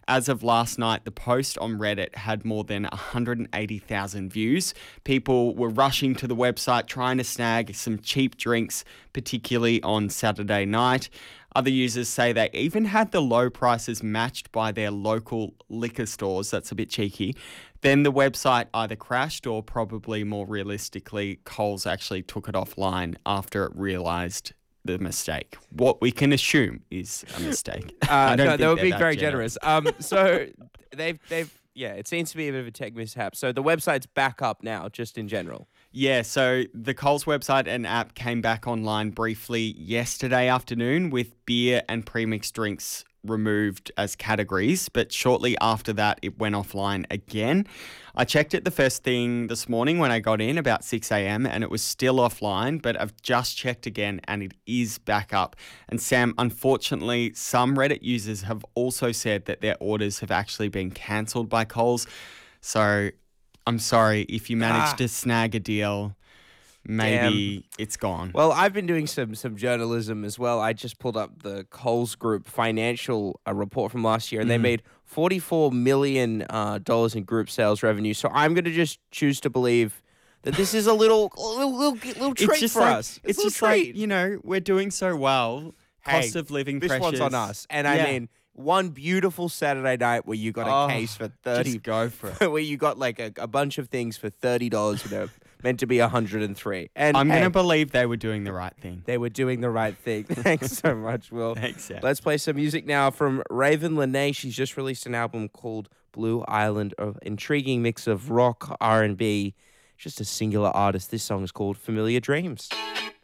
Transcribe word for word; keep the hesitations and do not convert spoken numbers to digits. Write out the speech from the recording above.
As of last night, the post on Reddit had more than one hundred eighty thousand views. People were rushing to the website trying to snag some cheap drinks, particularly on Saturday night. Other users say they even had the low prices matched by their local liquor stores. That's a bit cheeky. Then the website either crashed or, probably more realistically, Coles actually took it offline after it realised the mistake. What we can assume is a mistake. Uh, I don't no, think they were they're being that very generous. generous. Um, so they've they've yeah, it seems to be a bit of a tech mishap. So the website's back up now, just in general. Yeah, so the Coles website and app came back online briefly yesterday afternoon with beer and premixed drinks removed as categories, but shortly after that it went offline again. I checked it the first thing this morning when I got in about six a.m. and it was still offline, but I've just checked again and it is back up. And Sam, unfortunately, some Reddit users have also said that their orders have actually been cancelled by Coles. So I'm sorry if you managed Ah. to snag a deal. Maybe it's gone. Well, I've been doing some some journalism as well. I just pulled up the Coles Group financial uh, report from last year, and they Mhm. made forty-four million dollars uh, dollars in group sales revenue. So I'm going to just choose to believe that this is a little little little, little treat it's just for like, us. It's, a just little like, treat. you know, we're doing so well. Hey, Cost of living this pressures. one's on us. And Yeah. I mean, one beautiful Saturday night where you got a Oh, case for thirty. Just go for it. Where you got like a, a bunch of things for thirty dollars, you know, meant to be a hundred and three. And I'm hey, going to believe they were doing the right thing. they were doing the right thing. Thanks so much, Will. Thanks, yeah. Let's play some music now from Raven Lene. She's just released an album called Blue Island, an intriguing mix of rock, R and B, just a singular artist. This song is called Familiar Dreams.